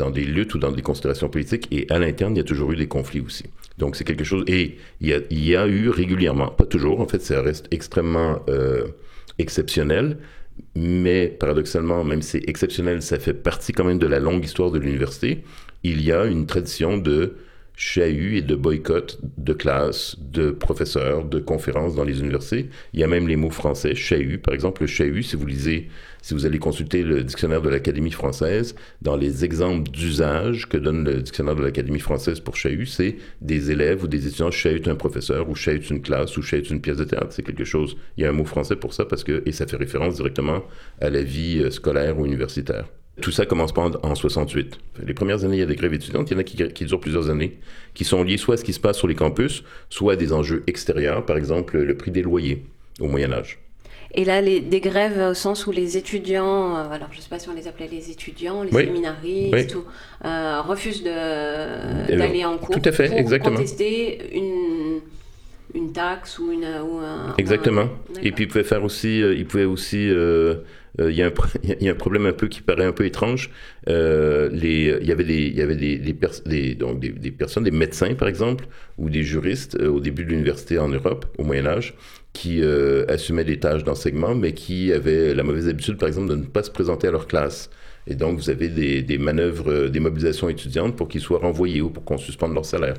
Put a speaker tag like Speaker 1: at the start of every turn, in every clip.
Speaker 1: dans des luttes ou dans des considérations politiques, et à l'interne, il y a toujours eu des conflits aussi. Donc c'est quelque chose, et il y a eu régulièrement, pas toujours, en fait, ça reste extrêmement exceptionnel, mais paradoxalement, même si c'est exceptionnel, ça fait partie quand même de la longue histoire de l'université. Il y a une tradition de chahut et de boycott de classes, de professeurs, de conférences dans les universités. Il y a même les mots français, chahut, par exemple. Le chahut, si vous allez consulter le dictionnaire de l'Académie française, dans les exemples d'usage que donne le dictionnaire de l'Académie française pour chahut, c'est des élèves ou des étudiants chahutent un professeur, ou chahutent une classe, ou chahutent une pièce de théâtre. C'est quelque chose. Il y a un mot français pour ça, et ça fait référence directement à la vie scolaire ou universitaire. Tout ça commence pas en 68. Les premières années, il y a des grèves étudiantes, il y en a qui durent plusieurs années, qui sont liées soit à ce qui se passe sur les campus, soit à des enjeux extérieurs, par exemple le prix des loyers au Moyen-Âge.
Speaker 2: Et là, des grèves au sens où les étudiants, alors je ne sais pas si on les appelait les étudiants, les séminaristes, refusent d'aller en cours
Speaker 1: tout à fait,
Speaker 2: pour
Speaker 1: exactement.
Speaker 2: contester une taxe ou un...
Speaker 1: Exactement. Et puis, il y a un problème un peu qui paraît un peu étrange. Il y avait des personnes, des médecins par exemple, ou des juristes au début de l'université en Europe, au Moyen-Âge, qui assumaient des tâches d'enseignement, mais qui avaient la mauvaise habitude, par exemple, de ne pas se présenter à leur classe. Et donc, vous avez des manœuvres, des mobilisations étudiantes pour qu'ils soient renvoyés ou pour qu'on suspende leur salaire.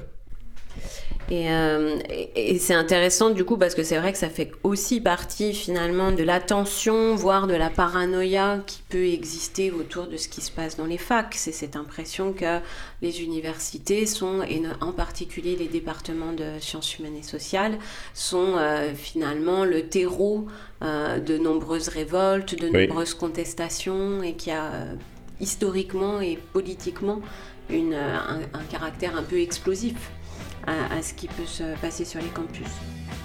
Speaker 2: Et c'est intéressant du coup parce que c'est vrai que ça fait aussi partie finalement de la tension, voire de la paranoïa qui peut exister autour de ce qui se passe dans les facs. C'est cette impression que les universités sont, et en particulier les départements de sciences humaines et sociales, sont finalement le terreau de nombreuses révoltes, de nombreuses contestations, et qui a historiquement et politiquement un caractère un peu explosif à ce qui peut se passer sur les campus.